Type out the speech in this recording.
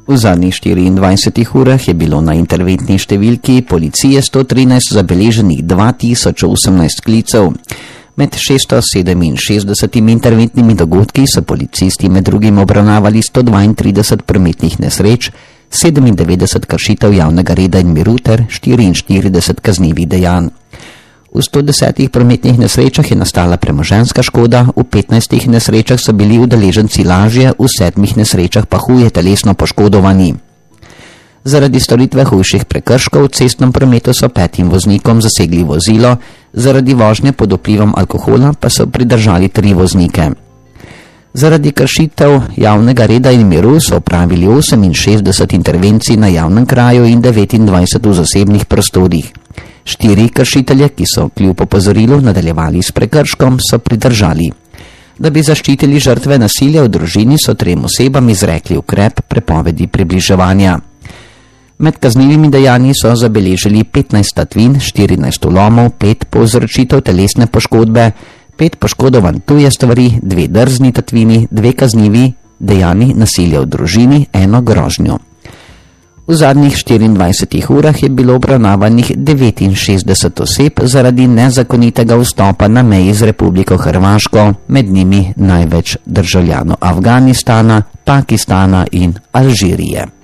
V zadnjih 24 urah je bilo na interventni številki policije 113 zabeleženih 2018 klicev. Med 667 interventnimi dogodki so policisti med drugim obravnavali 132 prometnih nesreč, 97 kršitev javnega reda in miru ter 44 kaznivih dejanj. V 110 prometnih nesrečah je nastala premoženjska škoda, v 15 nesrečah so bili udeleženci lažje, v 7 nesrečah pa huje telesno poškodovani. Zaradi storitve hujših prekrškov v cestnem prometu so 5 voznikom zasegli vozilo, zaradi vožnje pod vplivom alkohola pa so pridržali 3 voznike. Zaradi kršitev javnega reda in miru so opravili 68 intervencij na javnem kraju in 29 v zasebnih prostorih. 4 kršitelje, ki so kljub opozorilu nadaljevali s prekrškom, so pridržali. Da bi zaščitili žrtve nasilja v družini, so 3 osebam izrekli ukrep prepovedi približevanja. Med kaznivimi dejanji so zabeležili 15 tatvin, 14 vlomov, 5 povzročitev telesne poškodbe, 5 poškodovanj tuje stvari, 2 drzni tatvini, 2 kaznivi dejanji nasilja v družini, 1 grožnjo. V zadnjih 24 urah je bilo obravnavanih 69 oseb zaradi nezakonitega vstopa na meji z Republiko Hrvaško, med njimi največ državljanov Afganistana, Pakistana in Alžirije.